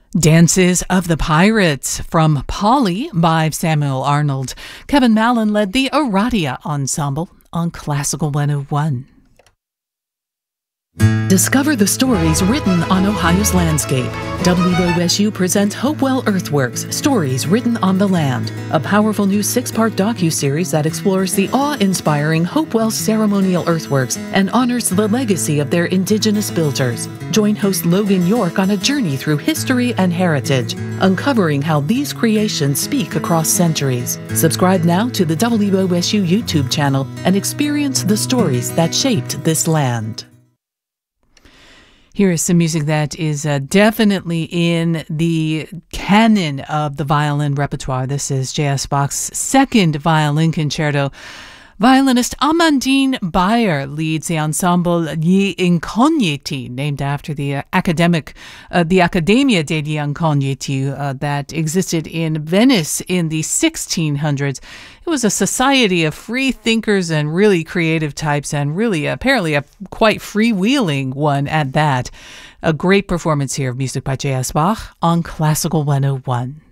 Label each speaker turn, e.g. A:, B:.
A: Dances of the Pirates from Polly by Samuel Arnold. Kevin Mallon led the Aradia Ensemble on Classical 101. Discover the stories written on Ohio's landscape. WOSU presents Hopewell Earthworks, Stories Written on the Land, a powerful new 6-part docuseries that explores the awe-inspiring Hopewell ceremonial earthworks and honors the legacy of their indigenous builders. Join host Logan York on a journey through history and heritage, uncovering how these creations speak across centuries. Subscribe now to the WOSU YouTube channel and experience the stories that shaped this land. Here is some music that is definitely in the canon of the violin repertoire. This is J.S. Bach's second violin concerto. Violinist Amandine Bayer leads the ensemble Gli Incogniti, named after the Accademia degli Incogniti that existed in Venice in the 1600s. It was a society of free thinkers and really creative types, and really apparently a quite freewheeling one at that. A great performance here of music by J.S. Bach on Classical 101.